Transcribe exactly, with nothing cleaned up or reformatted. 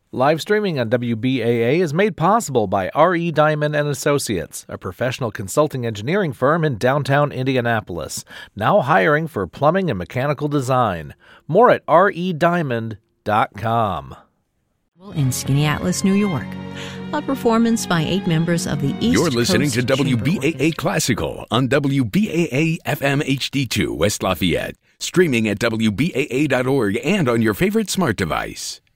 Live streaming on W B A A is made possible by R E. Diamond and Associates, a professional consulting engineering firm in downtown Indianapolis, now hiring for plumbing and mechanical design. More at R E diamond dot com. In Skaneateles, New York. A performance by eight members of the East You're listening Coast to W B A A Chamber Classical on W B A A F M H D two West Lafayette. Streaming at W B A A dot org and on your favorite smart device.